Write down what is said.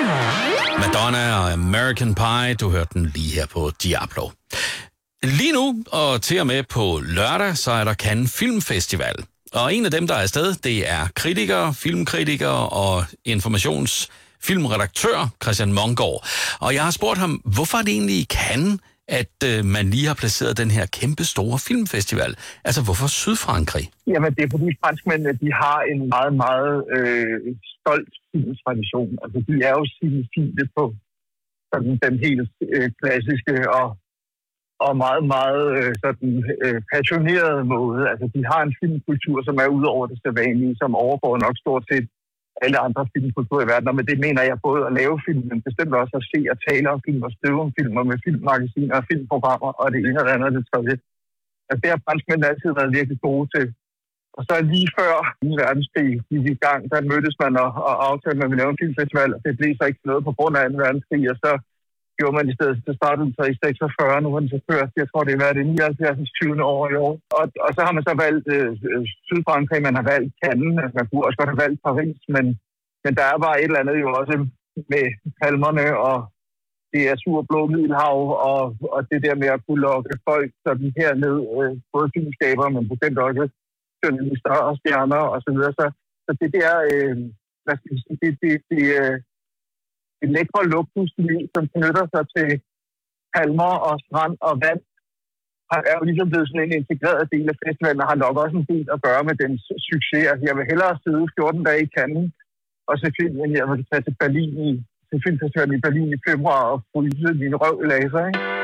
Madonna og American Pie, du hørte den lige her på Diablo. Lige nu, og til og med på lørdag, så er der Cannes Filmfestival. Og en af dem, der er afsted, det er kritiker, filmkritiker og informationsfilmredaktør Christian Mongård. Og jeg har spurgt ham, hvorfor er det egentlig i Cannes, at man lige har placeret den her kæmpe store filmfestival? Altså, hvorfor Sydfrankrig? Jamen, det er fordi franskmændene, de har en meget, meget stolt filmtradition. Altså, de er jo cinefile på sådan den helt klassiske og meget, meget passionerede måde. Altså, de har en filmkultur, som er ud over det sædvanlige, som overgår nok stort set alle andre filmkulturer i verden. Og med det mener jeg både at lave film, men bestemt også at se og tale om film og skrive om film, og med filmmagasiner og filmprogrammer, og det ene og det andet, det tredje. Altså, det har franskmændene altid været virkelig gode til. Og så lige før 2. verdenskrig gik i gang, der mødtes man og aftalte, at man ville lave en filmfestival, og det blev så ikke noget på grund af 2. verdenskrig, og så gjorde man i stedet, det startede så i 46, nu har den så kørt, jeg tror det er det 79. 20. år i år. Og så har man så valgt Sydfrankrig, man har valgt Cannes, altså man kunne også godt have valgt Paris, men der er bare et eller andet jo også med palmerne og det er surblå Middelhav og det der med at kunne lokke folk sådan herned, både filmskaber, men bestemt også journalister og stjerner og så videre. Så det der, hvad skal jeg sige, det lækre luksusliv, som knytter sig til palmer og strand og vand, er jo ligesom blevet sådan en integreret del af festivalen, og har nok også en del at gøre med dens succes. Altså, jeg vil hellere sidde 14 dage i Cannes og se film, end jeg vil tage til filmfestivalen i Berlin i februar og fryse min røv i laser, ikke?